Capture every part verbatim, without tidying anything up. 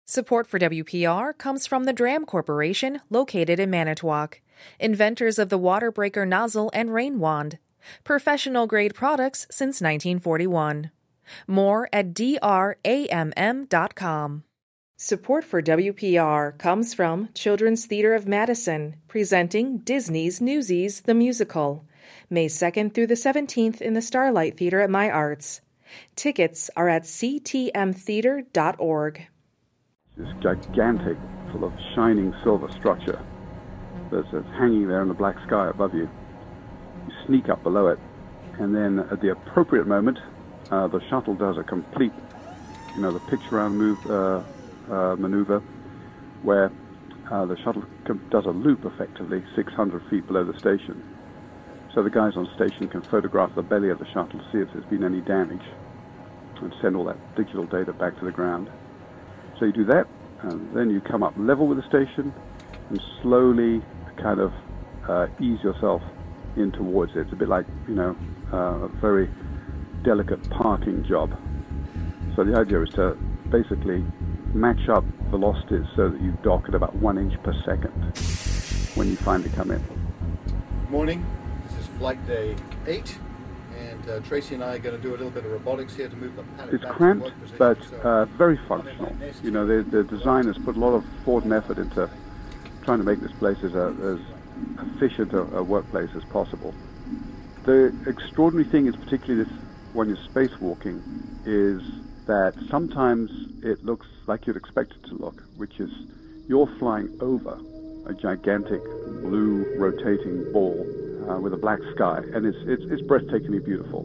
Support for W P R comes from the Dram Corporation, located in Manitowoc, inventors of the water breaker nozzle and rain wand, professional-grade products since nineteen forty-one. More at d r a m m dot com. Support for W P R comes from Children's Theatre of Madison, presenting Disney's Newsies the Musical, May second through the seventeenth in the Starlight Theater at My Arts. Tickets are at c t m theater dot org. This gigantic, full of shining silver structure that's, that's hanging there in the black sky above you. You sneak up below it, and then at the appropriate moment, uh, the shuttle does a complete, you know, the pitch-around move, uh, uh, maneuver, where uh, the shuttle com- does a loop, effectively, six hundred feet below the station. So the guys on station can photograph the belly of the shuttle to see if there's been any damage, and send all that digital data back to the ground. So you do that, and then you come up level with the station and slowly kind of uh, ease yourself in towards it. It's a bit like, you know, uh, a very delicate parking job. So the idea is to basically match up velocities so that you dock at about one inch per second when you finally come in. Morning, this is flight day eight. And uh, Tracy and I are going to do a little bit of robotics here to move the pallet It's back cramped, to the work but position. So uh, very functional. You know, the, the designers put a lot of thought and effort into trying to make this place as, a, as efficient a, a workplace as possible. The extraordinary thing is, particularly this when you're spacewalking, is that sometimes it looks like you'd expect it to look, which is you're flying over a gigantic blue rotating ball Uh, with a black sky, and it's, it's, it's breathtakingly beautiful.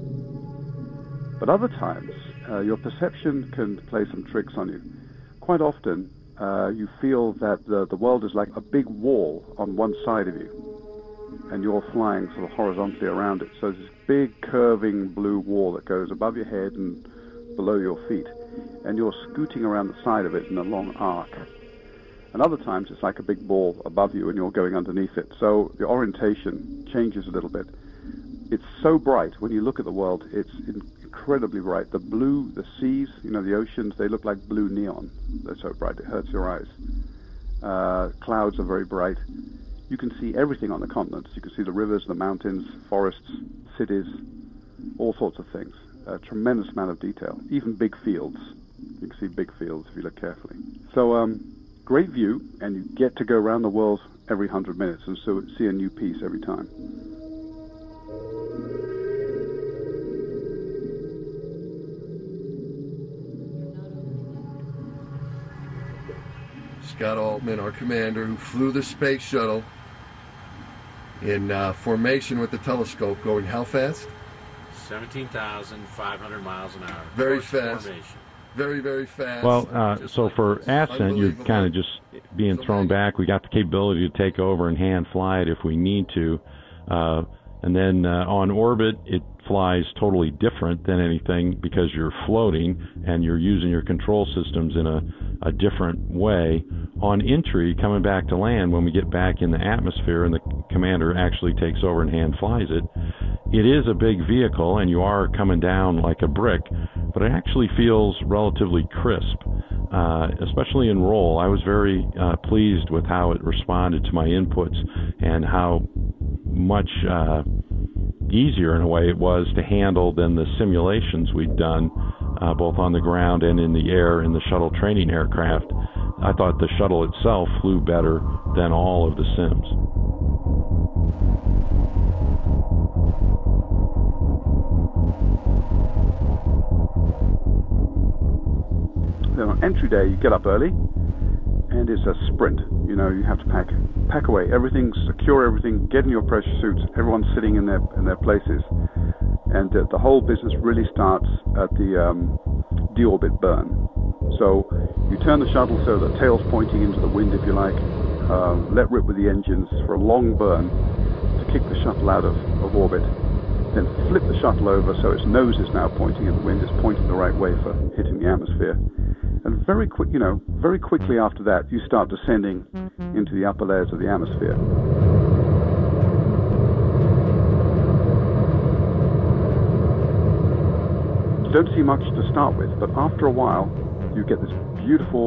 But other times, uh, your perception can play some tricks on you. Quite often, uh, you feel that the, the world is like a big wall on one side of you, and you're flying sort of horizontally around it. So there's this big curving blue wall that goes above your head and below your feet, and you're scooting around the side of it in a long arc. And other times it's like a big ball above you and you're going underneath it. So the orientation changes a little bit. It's so bright. When you look at the world, it's incredibly bright. The blue, the seas, you know, the oceans, they look like blue neon. They're so bright, it hurts your eyes. Uh, clouds are very bright. You can see everything on the continents. You can see the rivers, the mountains, forests, cities, all sorts of things. A tremendous amount of detail. Even big fields. You can see big fields if you look carefully. So, um, great view, and you get to go around the world every hundred minutes, and so see a new piece every time. Scott Altman, our commander, who flew the space shuttle in uh, formation with the telescope, going how fast? seventeen thousand five hundred miles an hour. Very fast. Formation. Very, very fast. Well, uh, so for ascent, you're kind of just being thrown back. We got the capability to take over and hand fly it if we need to. Uh, and then uh, on orbit, it flies totally different than anything because you're floating and you're using your control systems in a, a different way. On entry, coming back to land, when we get back in the atmosphere and the commander actually takes over and hand flies it, it is a big vehicle and you are coming down like a brick, but it actually feels relatively crisp, uh, especially in roll. I was very uh, pleased with how it responded to my inputs and how much uh, easier in a way it was to handle than the simulations we'd done uh, both on the ground and in the air in the shuttle training aircraft. I thought the shuttle itself flew better than all of the sims. Then on entry day, you get up early, and it's a sprint. You know, you have to pack pack away everything, secure everything, get in your pressure suits. Everyone's sitting in their in their places, and uh, the whole business really starts at the um, deorbit burn. So you turn the shuttle so the tail's pointing into the wind, if you like. Uh, let rip with the engines for a long burn to kick the shuttle out of, of orbit. Then flip the shuttle over so its nose is now pointing in the wind. It's pointing the right way for hitting the atmosphere. And very quick, you know, very quickly after that, you start descending into the upper layers of the atmosphere. You don't see much to start with, but after a while, you get this beautiful